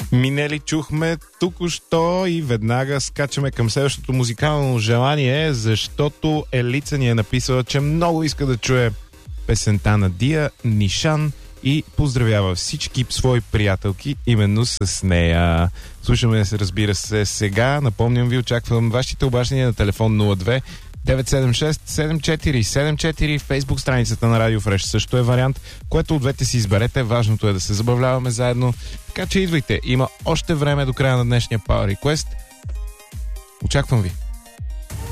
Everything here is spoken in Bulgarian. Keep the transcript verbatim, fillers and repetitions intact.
Минели чухме току-що и веднага скачаме към следващото музикално желание, защото Елица ни е написала, че много иска да чуе песента на Дия Нишан и поздравява всички свои приятелки именно с нея. Слушаме се, разбира се, сега. Напомням ви, очаквам вашите обаждания на телефон нула две девет седем шест седем четири седем четири. Фейсбук страницата на Радио Фреш също е вариант, което от двете си изберете. Важното е да се забавляваме заедно. Така че идвайте. Има още време до края на днешния Power Request. Очаквам ви.